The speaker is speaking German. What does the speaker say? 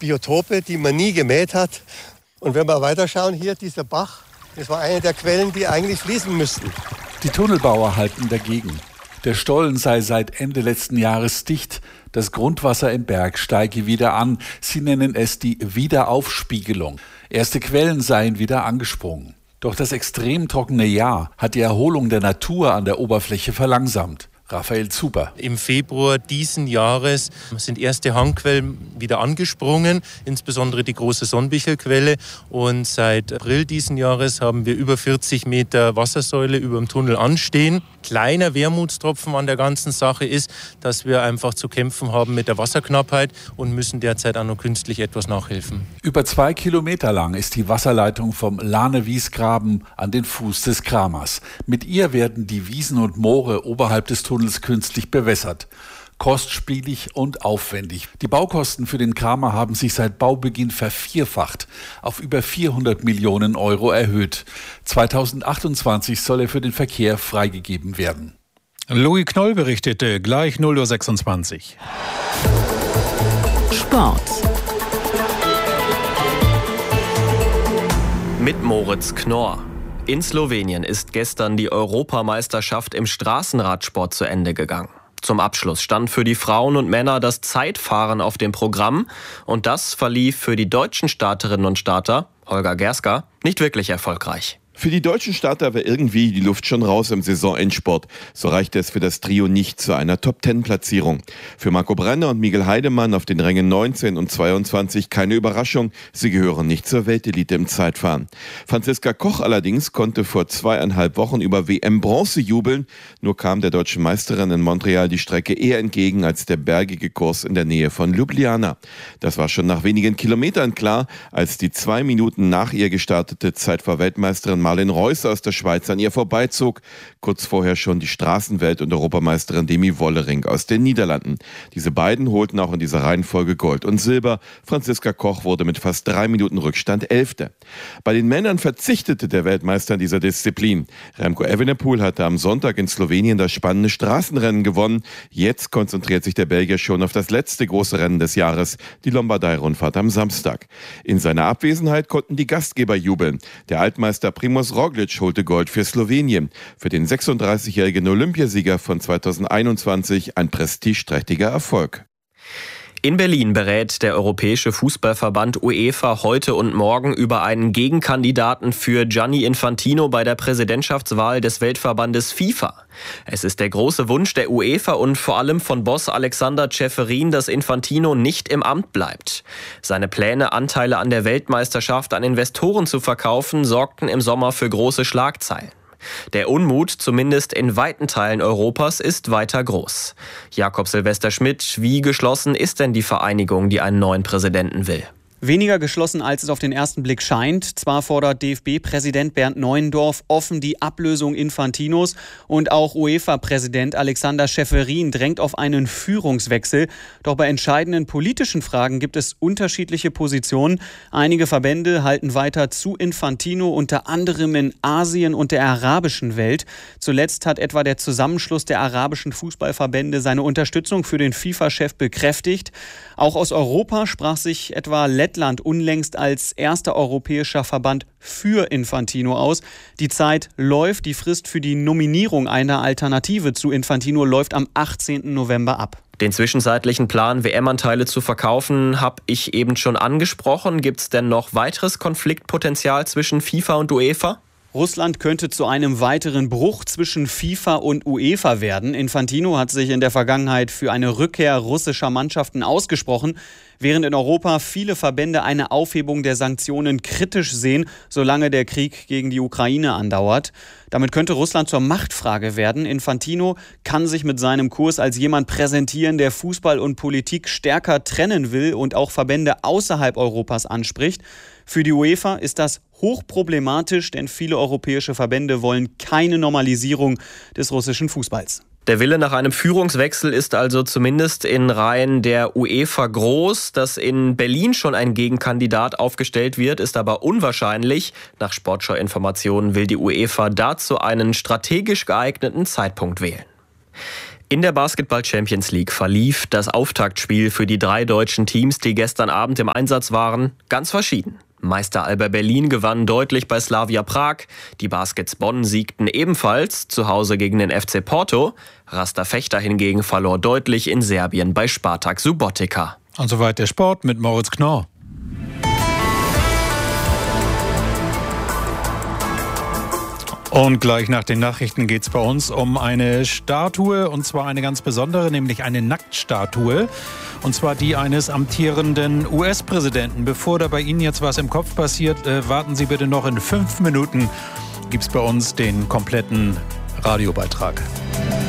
Biotope, die man nie gemäht hat. Und wenn wir weiterschauen, hier dieser Bach, das war eine der Quellen, die eigentlich fließen müssten. Die Tunnelbauer halten dagegen. Der Stollen sei seit Ende letzten Jahres dicht. Das Grundwasser im Berg steige wieder an. Sie nennen es die Wiederaufspiegelung. Erste Quellen seien wieder angesprungen. Doch das extrem trockene Jahr hat die Erholung der Natur an der Oberfläche verlangsamt. Raphael Zuber. Im Februar diesen Jahres sind erste Hangquellen wieder angesprungen, insbesondere die große Sonnbichelquelle. Und seit April diesen Jahres haben wir über 40 Meter Wassersäule über dem Tunnel anstehen. Kleiner Wermutstropfen an der ganzen Sache ist, dass wir einfach zu kämpfen haben mit der Wasserknappheit und müssen derzeit auch noch künstlich etwas nachhelfen. Über 2 Kilometer lang ist die Wasserleitung vom Lahne-Wiesgraben an den Fuß des Kramers. Mit ihr werden die Wiesen und Moore oberhalb des Tunnels künstlich bewässert. Kostspielig und aufwendig. Die Baukosten für den Kramer haben sich seit Baubeginn vervierfacht, auf über 400 Millionen Euro erhöht. 2028 soll er für den Verkehr freigegeben werden. Louis Knoll berichtete, gleich 0:26 Uhr. Sport. Mit Moritz Knorr. In Slowenien ist gestern die Europameisterschaft im Straßenradsport zu Ende gegangen. Zum Abschluss stand für die Frauen und Männer das Zeitfahren auf dem Programm. Und das verlief für die deutschen Starterinnen und Starter, Holger Gerska, nicht wirklich erfolgreich. Für die deutschen Starter war irgendwie die Luft schon raus im Saisonendsport. So reichte es für das Trio nicht zu einer Top-10-Platzierung. Für Marco Brenner und Miguel Heidemann auf den Rängen 19 und 22 keine Überraschung. Sie gehören nicht zur Weltelite im Zeitfahren. Franziska Koch allerdings konnte vor 2,5 Wochen über WM-Bronze jubeln. Nur kam der deutschen Meisterin in Montreal die Strecke eher entgegen als der bergige Kurs in der Nähe von Ljubljana. Das war schon nach wenigen Kilometern klar, als die 2 Minuten nach ihr gestartete Zeitfahr-Weltmeisterin Marlen Reus aus der Schweiz an ihr vorbeizog. Kurz vorher schon die Straßenwelt- und Europameisterin Demi Wollering aus den Niederlanden. Diese beiden holten auch in dieser Reihenfolge Gold und Silber. Franziska Koch wurde mit fast 3 Minuten Rückstand 11. Bei den Männern verzichtete der Weltmeister in dieser Disziplin. Remco Evenepoel hatte am Sonntag in Slowenien das spannende Straßenrennen gewonnen. Jetzt konzentriert sich der Belgier schon auf das letzte große Rennen des Jahres, die Lombardei-Rundfahrt am Samstag. In seiner Abwesenheit konnten die Gastgeber jubeln. Der Altmeister Primož Roglič holte Gold für Slowenien. Für den 36-jährigen Olympiasieger von 2021 ein prestigeträchtiger Erfolg. In Berlin berät der Europäische Fußballverband UEFA heute und morgen über einen Gegenkandidaten für Gianni Infantino bei der Präsidentschaftswahl des Weltverbandes FIFA. Es ist der große Wunsch der UEFA und vor allem von Boss Alexander Ceferin, dass Infantino nicht im Amt bleibt. Seine Pläne, Anteile an der Weltmeisterschaft an Investoren zu verkaufen, sorgten im Sommer für große Schlagzeilen. Der Unmut, zumindest in weiten Teilen Europas, ist weiter groß. Jakob Silvester Schmidt, wie geschlossen ist denn die Vereinigung, die einen neuen Präsidenten will? Weniger geschlossen, als es auf den ersten Blick scheint. Zwar fordert DFB-Präsident Bernd Neuendorf offen die Ablösung Infantinos und auch UEFA-Präsident Alexander Ceferin drängt auf einen Führungswechsel. Doch bei entscheidenden politischen Fragen gibt es unterschiedliche Positionen. Einige Verbände halten weiter zu Infantino, unter anderem in Asien und der arabischen Welt. Zuletzt hat etwa der Zusammenschluss der arabischen Fußballverbände seine Unterstützung für den FIFA-Chef bekräftigt. Auch aus Europa sprach sich etwa Lettland unlängst als erster europäischer Verband für Infantino aus. Die Zeit läuft, die Frist für die Nominierung einer Alternative zu Infantino läuft am 18. November ab. Den zwischenzeitlichen Plan, WM-Anteile zu verkaufen, habe ich eben schon angesprochen. Gibt es denn noch weiteres Konfliktpotenzial zwischen FIFA und UEFA? Russland könnte zu einem weiteren Bruch zwischen FIFA und UEFA werden. Infantino hat sich in der Vergangenheit für eine Rückkehr russischer Mannschaften ausgesprochen, während in Europa viele Verbände eine Aufhebung der Sanktionen kritisch sehen, solange der Krieg gegen die Ukraine andauert. Damit könnte Russland zur Machtfrage werden. Infantino kann sich mit seinem Kurs als jemand präsentieren, der Fußball und Politik stärker trennen will und auch Verbände außerhalb Europas anspricht. Für die UEFA ist das hochproblematisch, denn viele europäische Verbände wollen keine Normalisierung des russischen Fußballs. Der Wille nach einem Führungswechsel ist also zumindest in Reihen der UEFA groß. Dass in Berlin schon ein Gegenkandidat aufgestellt wird, ist aber unwahrscheinlich. Nach Sportschau-Informationen will die UEFA dazu einen strategisch geeigneten Zeitpunkt wählen. In der Basketball Champions League verlief das Auftaktspiel für die 3 deutschen Teams, die gestern Abend im Einsatz waren, ganz verschieden. Meister Alba Berlin gewann deutlich bei Slavia Prag. Die Baskets Bonn siegten ebenfalls zu Hause gegen den FC Porto. Rasta Fechter hingegen verlor deutlich in Serbien bei Spartak Subotica. Und soweit der Sport mit Moritz Knorr. Und gleich nach den Nachrichten geht es bei uns um eine Statue, und zwar eine ganz besondere, nämlich eine Nacktstatue. Und zwar die eines amtierenden US-Präsidenten. Bevor da bei Ihnen jetzt was im Kopf passiert, warten Sie bitte noch. In 5 Minuten gibt es bei uns den kompletten Radiobeitrag.